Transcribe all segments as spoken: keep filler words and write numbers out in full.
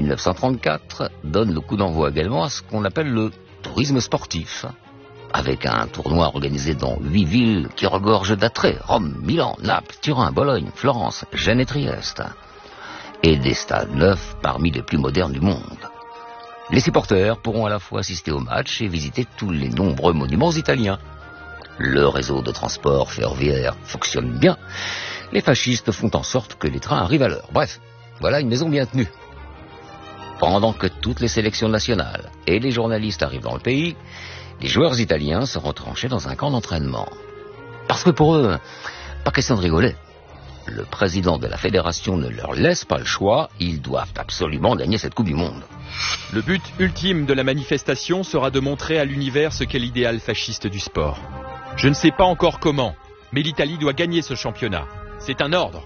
mille neuf cent trente-quatre donne le coup d'envoi également à ce qu'on appelle le tourisme sportif, avec un tournoi organisé dans huit villes qui regorgent d'attraits: Rome, Milan, Naples, Turin, Bologne, Florence, Gênes et Trieste, et des stades neufs parmi les plus modernes du monde. Les supporters pourront à la fois assister au match et visiter tous les nombreux monuments italiens. Le réseau de transport ferroviaire fonctionne bien. Les fascistes font en sorte que les trains arrivent à l'heure. Bref, voilà une maison bien tenue. Pendant que toutes les sélections nationales et les journalistes arrivent dans le pays, les joueurs italiens sont retranchés dans un camp d'entraînement. Parce que pour eux, pas question de rigoler. Le président de la fédération ne leur laisse pas le choix, ils doivent absolument gagner cette Coupe du Monde. Le but ultime de la manifestation sera de montrer à l'univers ce qu'est l'idéal fasciste du sport. Je ne sais pas encore comment, mais l'Italie doit gagner ce championnat. C'est un ordre.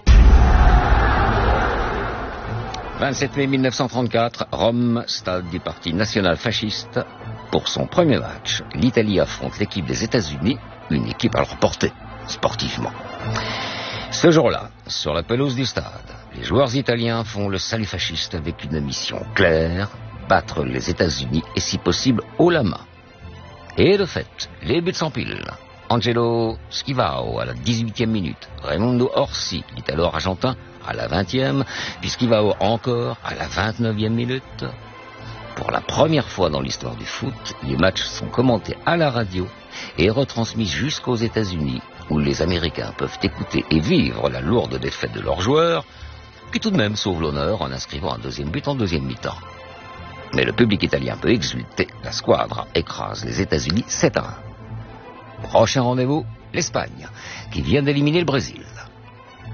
vingt-sept mai mille neuf cent trente-quatre, Rome, stade du Parti national fasciste. Pour son premier match, l'Italie affronte l'équipe des États-Unis, une équipe à leur portée, sportivement. Ce jour-là, sur la pelouse du stade, les joueurs italiens font le salut fasciste avec une mission claire: battre les États-Unis et si possible haut la main. Et de fait, les buts s'empilent. Angelo Schivao à la dix-huitième minute, Raimondo Orsi, l'Italo-Argentin, à la vingtième, puis Schivao encore à la vingt-neuvième minute. Pour la première fois dans l'histoire du foot, les matchs sont commentés à la radio et retransmis jusqu'aux États-Unis, où les Américains peuvent écouter et vivre la lourde défaite de leurs joueurs, qui tout de même sauvent l'honneur en inscrivant un deuxième but en deuxième mi-temps. Mais le public italien peut exulter, la squadra écrase les États-Unis sept à un. Prochain rendez-vous, l'Espagne, qui vient d'éliminer le Brésil.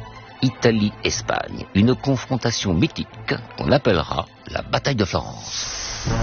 Italie-Espagne, une confrontation mythique qu'on appellera la bataille de Florence.